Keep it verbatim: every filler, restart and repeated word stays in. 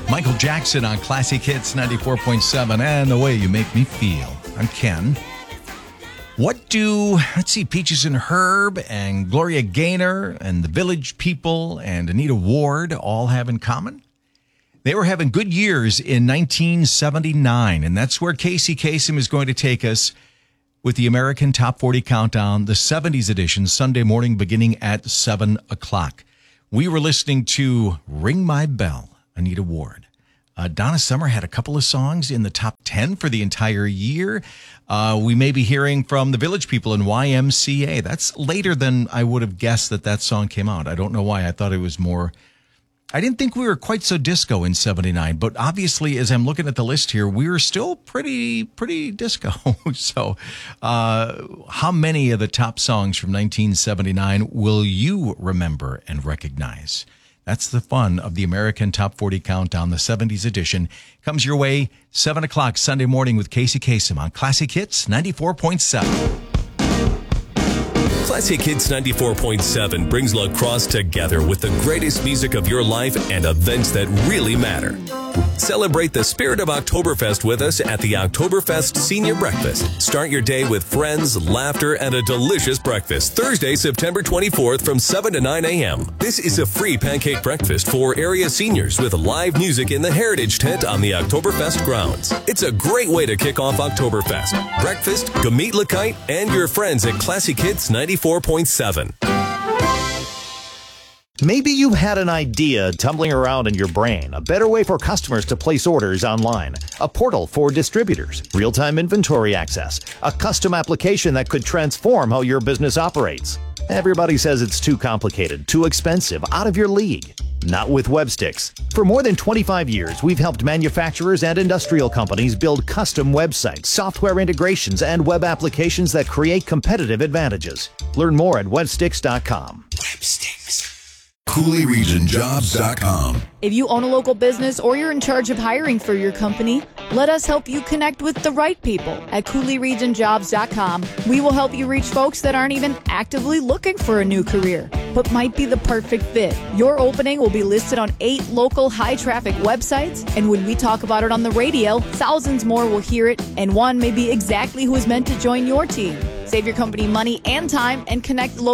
Michael Jackson on Classic Hits ninety-four point seven and The Way You Make Me Feel. I'm Ken. What do, let's see, Peaches and Herb and Gloria Gaynor and the Village People and Anita Ward all have in common? They were having good years in nineteen seventy-nine, and that's where Casey Kasem is going to take us with the American Top forty Countdown, the seventies edition, Sunday morning beginning at seven o'clock. We were listening to Ring My Bell, Anita Ward. Uh, Donna Summer had a couple of songs in the top ten for the entire year. Uh, we may be hearing from the Village People in Y M C A. That's later than I would have guessed that that song came out. I don't know why. I thought it was more... I didn't think we were quite so disco in seventy-nine, but obviously, as I'm looking at the list here, we were still pretty, pretty disco. So, uh, how many of the top songs from nineteen seventy-nine will you remember and recognize? That's the fun of the American Top forty Countdown, the seventies edition. Comes your way seven o'clock Sunday morning with Casey Kasem on Classic Hits ninety-four point seven. Classic Hits ninety-four point seven brings La Crosse together with the greatest music of your life and events that really matter. Celebrate the spirit of Oktoberfest with us at the Oktoberfest Senior Breakfast. Start your day with friends, laughter, and a delicious breakfast. Thursday, September twenty-fourth from seven to nine a.m. This is a free pancake breakfast for area seniors with live music in the Heritage Tent on the Oktoberfest grounds. It's a great way to kick off Oktoberfest. Breakfast, Gemütlichkeit, and your friends at Classic Hits ninety-four point seven. Maybe you had an idea tumbling around in your brain, a better way for customers to place orders online, a portal for distributors, real-time inventory access, a custom application that could transform how your business operates. Everybody says it's too complicated, too expensive, out of your league. Not with Webstix. For more than twenty-five years, we've helped manufacturers and industrial companies build custom websites, software integrations, and web applications that create competitive advantages. Learn more at webstix dot com. Webstix. Cooley Region Jobs dot com. If you own a local business or you're in charge of hiring for your company, let us help you connect with the right people at Cooley Region Jobs dot com. We will help you reach folks that aren't even actively looking for a new career, but might be the perfect fit. Your opening will be listed on eight local high-traffic websites, and when we talk about it on the radio, thousands more will hear it, and one may be exactly who is meant to join your team. Save your company money and time and connect locally